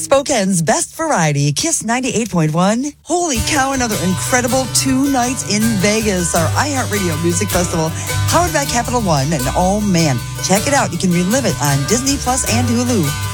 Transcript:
Spokane's best variety, Kiss 98.1. Holy cow, another incredible 2 nights in Vegas, our iHeartRadio Music Festival, powered by Capital One. And oh man, check it out. You can relive it on Disney Plus and Hulu.